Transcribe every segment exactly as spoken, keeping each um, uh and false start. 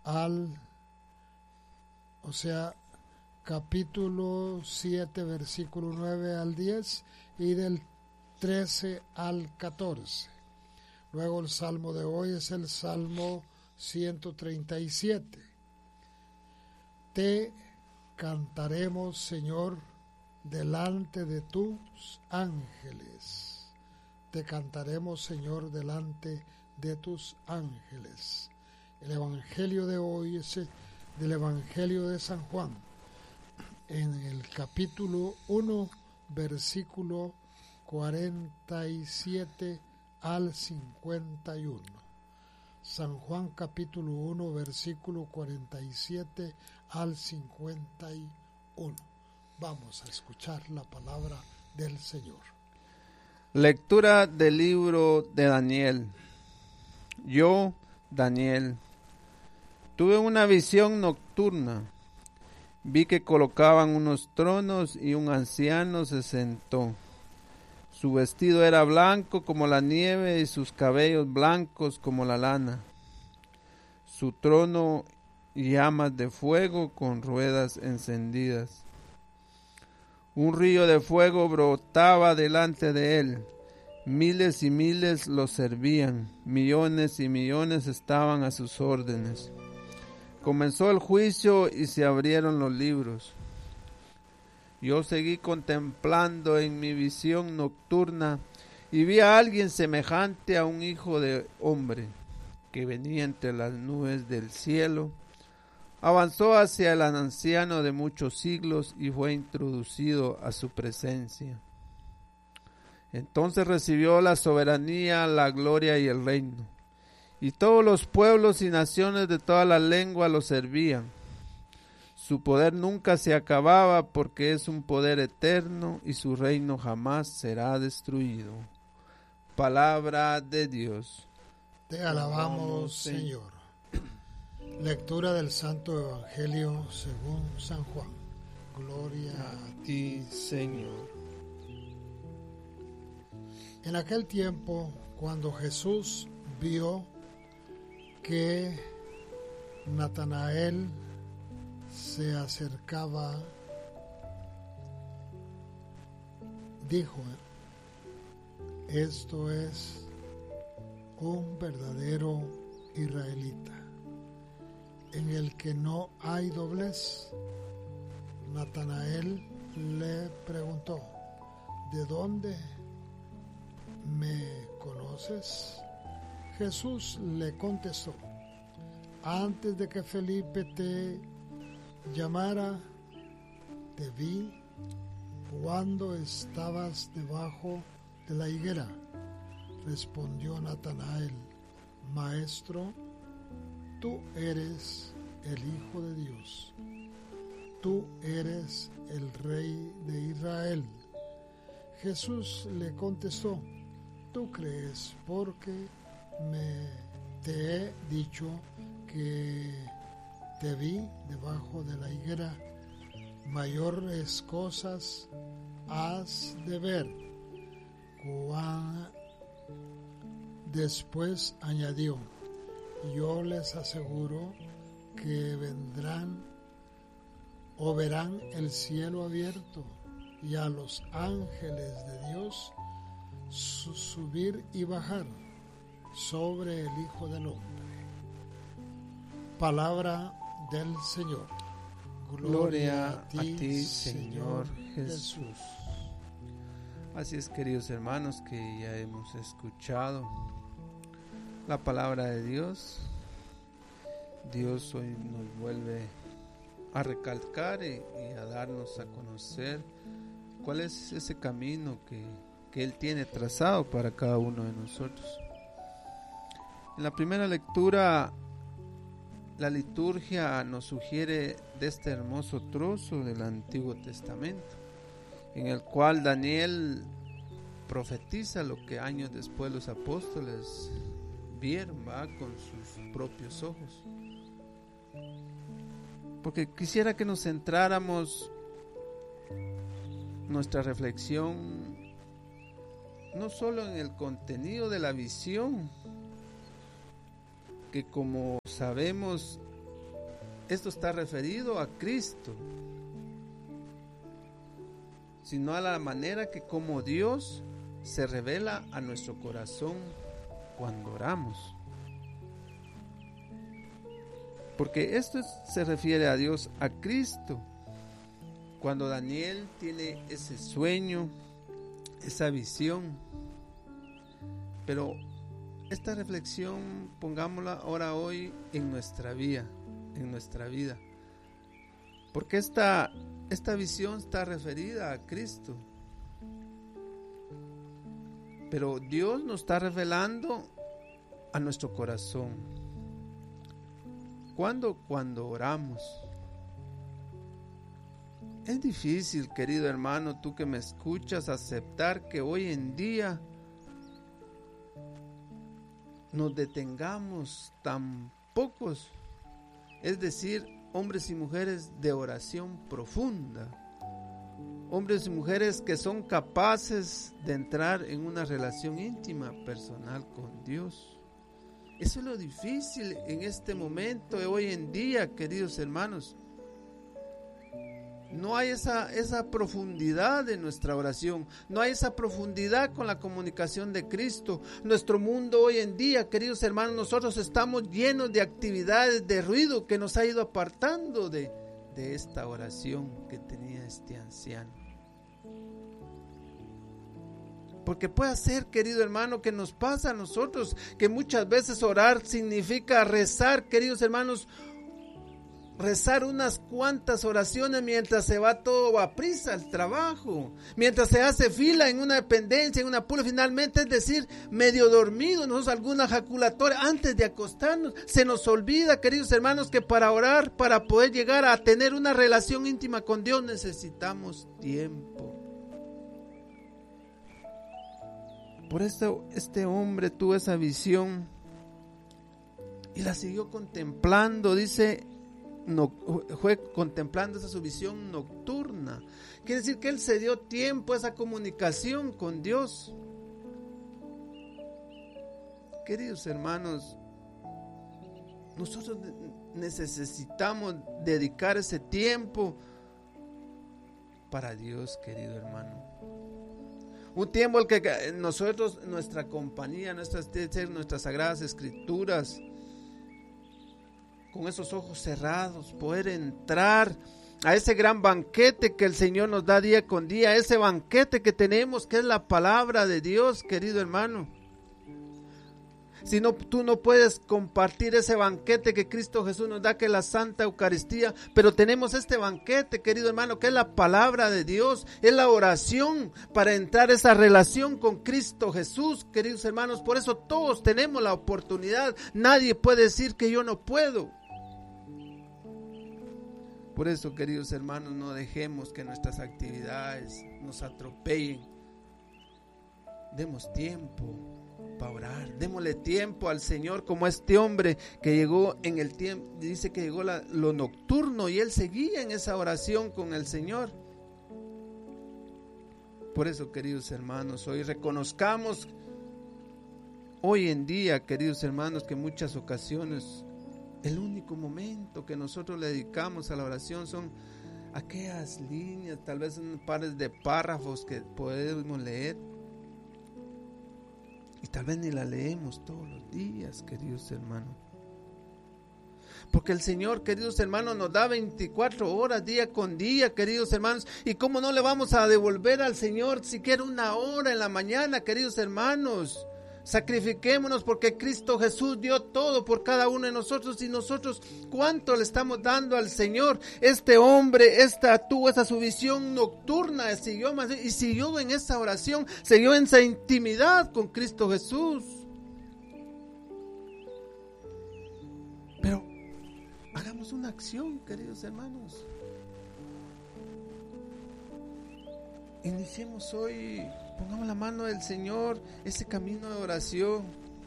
al, o sea, capítulo siete, versículo nueve al diez y del trece al catorce. Luego el salmo de hoy es el Salmo ciento treinta y siete. Te cantaremos, Señor, delante de tus ángeles. Te cantaremos, Señor, delante de tus ángeles. El evangelio de hoy es del Evangelio de San Juan, en el capítulo uno, versículo cuarenta y siete al cincuenta y uno. San Juan capítulo uno, versículo cuarenta y siete al cincuenta y uno. Vamos a escuchar la palabra del Señor. Lectura del libro de Daniel. Yo, Daniel, tuve una visión nocturna. Vi que colocaban unos tronos y un anciano se sentó. Su vestido era blanco como la nieve y sus cabellos blancos como la lana. Su trono llamas de fuego con ruedas encendidas. Un río de fuego brotaba delante de él. Miles y miles lo servían. Millones y millones estaban a sus órdenes. Comenzó el juicio y se abrieron los libros. Yo seguí contemplando en mi visión nocturna y vi a alguien semejante a un hijo de hombre que venía entre las nubes del cielo. Avanzó hacia el anciano de muchos siglos y fue introducido a su presencia. Entonces recibió la soberanía, la gloria y el reino. Y todos los pueblos y naciones de todas las lenguas lo servían. Su poder nunca se acababa porque es un poder eterno y su reino jamás será destruido. Palabra de Dios. Te alabamos, Señor. Lectura del Santo Evangelio según San Juan. Gloria a ti, Señor. En aquel tiempo, cuando Jesús vio que Natanael se acercaba, dijo: esto es un verdadero israelita, en el que no hay doblez. Natanael le preguntó: ¿de dónde me conoces? Jesús le contestó: antes de que Felipe te llamara, te vi cuando estabas debajo de la higuera. Respondió Natanael: Maestro, tú eres el Hijo de Dios, tú eres el Rey de Israel. Jesús le contestó: tú crees porque me te he dicho que te vi debajo de la higuera. Mayores cosas has de ver. Después añadió: yo les aseguro que vendrán o verán el cielo abierto y a los ángeles de Dios subir y bajar sobre el Hijo del Hombre. Palabra del Señor. Gloria a ti, a ti Señor Jesús. Jesús. Así es, queridos hermanos, que ya hemos escuchado la palabra de Dios. Dios hoy nos vuelve a recalcar y, y a darnos a conocer cuál es ese camino que, que Él tiene trazado para cada uno de nosotros. En la primera lectura, la liturgia nos sugiere de este hermoso trozo del Antiguo Testamento, en el cual Daniel profetiza lo que años después los apóstoles vieron, ¿va?, con sus propios ojos. Porque quisiera que nos centráramos nuestra reflexión no solo en el contenido de la visión, que como sabemos esto está referido a Cristo, sino a la manera que como Dios se revela a nuestro corazón cuando oramos. Porque esto es, se refiere a Dios, a Cristo. Cuando Daniel tiene ese sueño, esa visión. Pero esta reflexión pongámosla ahora hoy en nuestra vida, en nuestra vida. Porque esta, esta visión está referida a Cristo. Pero Dios nos está revelando a nuestro corazón. ¿Cuándo? Cuando oramos. Es difícil, querido hermano, tú que me escuchas, aceptar que hoy en día nos detengamos tan pocos, es decir, hombres y mujeres de oración profunda, hombres y mujeres que son capaces de entrar en una relación íntima, personal con Dios. Eso es lo difícil en este momento de hoy en día, queridos hermanos. No hay esa, esa profundidad en nuestra oración, no hay esa profundidad con la comunicación de Cristo. Nuestro mundo hoy en día, queridos hermanos, nosotros estamos llenos de actividades, de ruido que nos ha ido apartando de, de esta oración que tenía este anciano. Porque puede ser, querido hermano, que nos pasa a nosotros, que muchas veces orar significa rezar, queridos hermanos, rezar unas cuantas oraciones mientras se va todo a prisa al trabajo, mientras se hace fila en una dependencia, en una pula, finalmente, es decir, medio dormido, nosotros alguna jaculatoria, antes de acostarnos, se nos olvida, queridos hermanos, que para orar, para poder llegar a tener una relación íntima con Dios, necesitamos tiempo. Por eso este hombre tuvo esa visión y la siguió contemplando, dice, no, fue contemplando esa su visión nocturna. Quiere decir que él se dio tiempo a esa comunicación con Dios. Queridos hermanos, nosotros necesitamos dedicar ese tiempo para Dios, querido hermano. Un tiempo el que nosotros, nuestra compañía, nuestras, nuestras sagradas escrituras, con esos ojos cerrados, poder entrar a ese gran banquete que el Señor nos da día con día, ese banquete que tenemos, que es la palabra de Dios, querido hermano. Si no, tú no puedes compartir ese banquete que Cristo Jesús nos da, que es la Santa Eucaristía, pero tenemos este banquete, querido hermano, que es la palabra de Dios, es la oración para entrar a esa relación con Cristo Jesús, queridos hermanos. Por eso todos tenemos la oportunidad, nadie puede decir que yo no puedo. Por eso, queridos hermanos, no dejemos que nuestras actividades nos atropellen. Demos tiempo para orar, démosle tiempo al Señor, como este hombre que llegó en el tiempo, dice que llegó la, lo nocturno, y él seguía en esa oración con el Señor. Por eso, queridos hermanos, hoy reconozcamos hoy en día, queridos hermanos, que en muchas ocasiones el único momento que nosotros le dedicamos a la oración son aquellas líneas, tal vez un par de párrafos que podemos leer, y tal vez ni la leemos todos los días, queridos hermanos. Porque el Señor, queridos hermanos, nos da veinticuatro horas día con día, queridos hermanos. ¿Y cómo no le vamos a devolver al Señor siquiera una hora en la mañana, queridos hermanos? Sacrifiquémonos, porque Cristo Jesús dio todo por cada uno de nosotros, y nosotros cuánto le estamos dando al Señor. Este hombre, esta tuvo esa su visión nocturna, siguió más, y siguió en esa oración, siguió en esa intimidad con Cristo Jesús. Pero hagamos una acción, queridos hermanos. Iniciemos hoy, pongamos la mano del Señor, ese camino de oración,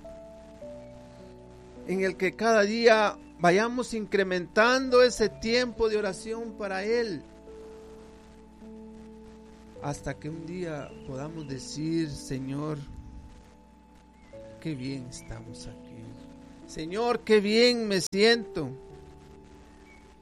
en el que cada día vayamos incrementando ese tiempo de oración para Él, hasta que un día podamos decir: Señor, qué bien estamos aquí. Señor, qué bien me siento.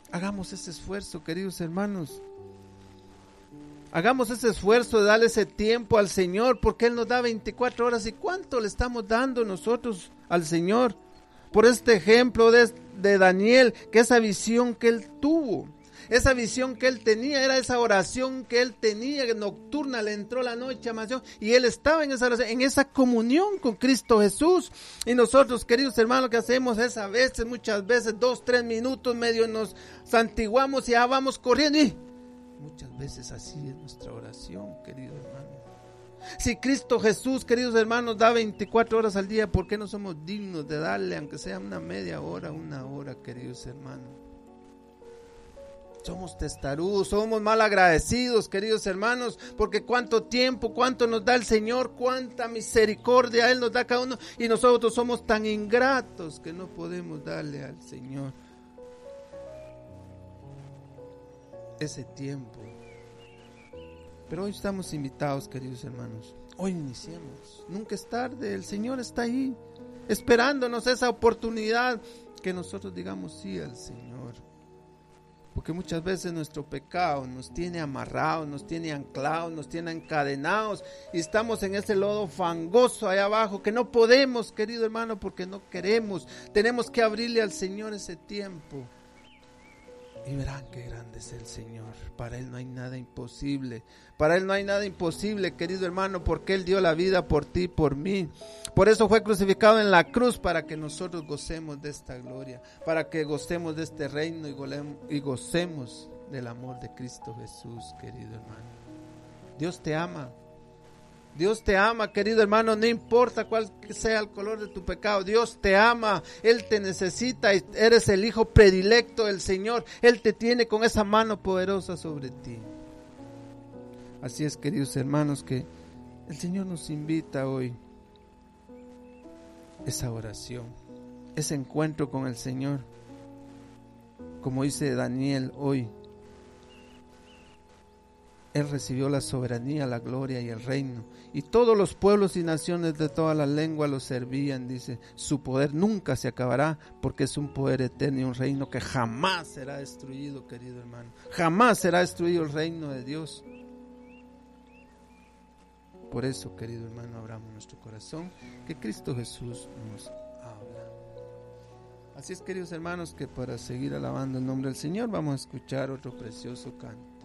Hagamos ese esfuerzo, queridos hermanos. Hagamos ese esfuerzo de darle ese tiempo al Señor, porque Él nos da veinticuatro horas. ¿Y cuánto le estamos dando nosotros al Señor? Por este ejemplo de, de Daniel, que esa visión que él tuvo, esa visión que él tenía, era esa oración que él tenía, que nocturna, le entró la noche a mansión, y él estaba en esa oración, en esa comunión con Cristo Jesús. Y nosotros, queridos hermanos, que hacemos es a veces, muchas veces, dos, tres minutos, medio nos santiguamos y ya vamos corriendo, y muchas veces así es nuestra oración, querido hermano. Si Cristo Jesús, queridos hermanos, da veinticuatro horas al día, ¿por qué no somos dignos de darle, aunque sea una media hora, una hora, queridos hermanos? Somos testarudos, somos mal agradecidos, queridos hermanos, porque cuánto tiempo, cuánto nos da el Señor, cuánta misericordia Él nos da a cada uno, y nosotros somos tan ingratos que no podemos darle al Señor ese tiempo. Pero hoy estamos invitados, queridos hermanos. Hoy iniciemos. Nunca es tarde. El Señor está ahí, esperándonos esa oportunidad que nosotros digamos sí al Señor. Porque muchas veces nuestro pecado nos tiene amarrados, nos tiene anclados, nos tiene encadenados. Y estamos en ese lodo fangoso allá abajo que no podemos, querido hermano, porque no queremos. Tenemos que abrirle al Señor ese tiempo. Y verán qué grande es el Señor. Para Él no hay nada imposible. Para Él no hay nada imposible, querido hermano, porque Él dio la vida por ti, por mí. Por eso fue crucificado en la cruz, para que nosotros gocemos de esta gloria, para que gocemos de este reino y, golem, y gocemos del amor de Cristo Jesús, querido hermano. Dios te ama. Dios te ama, querido hermano, no importa cuál sea el color de tu pecado. Dios te ama, Él te necesita y eres el hijo predilecto del Señor. Él te tiene con esa mano poderosa sobre ti. Así es, queridos hermanos, que el Señor nos invita hoy esa oración, ese encuentro con el Señor, como dice Daniel hoy. Él recibió la soberanía, la gloria y el reino, y todos los pueblos y naciones de todas las lenguas lo servían. Dice, su poder nunca se acabará, porque es un poder eterno y un reino que jamás será destruido, querido hermano. Jamás será destruido el reino de Dios. Por eso, querido hermano, abramos nuestro corazón, que Cristo Jesús nos habla. Así es, queridos hermanos, que para seguir alabando el nombre del Señor, vamos a escuchar otro precioso canto.